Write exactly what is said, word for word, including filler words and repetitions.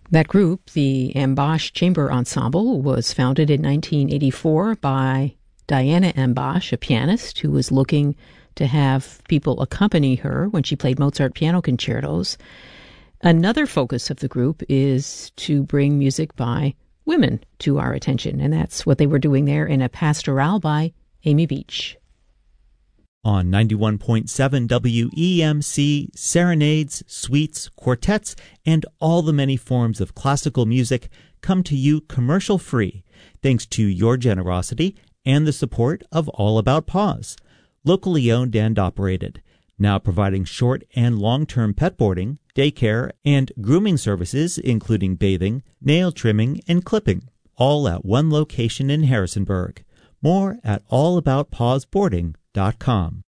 That group, the Ambosh Chamber Ensemble, was founded in nineteen eighty-four by Diana Ambosh, a pianist who was looking to have people accompany her when she played Mozart piano concertos. Another focus of the group is to bring music by women to our attention, and that's what they were doing there in a pastoral by Amy Beach. On ninety-one point seven W E M C, serenades, suites, quartets, and all the many forms of classical music come to you commercial-free, thanks to your generosity and the support of All About Paws, locally owned and operated, now providing short and long-term pet boarding, daycare, and grooming services, including bathing, nail trimming, and clipping, all at one location in Harrisonburg. More at all about paws boarding dot com.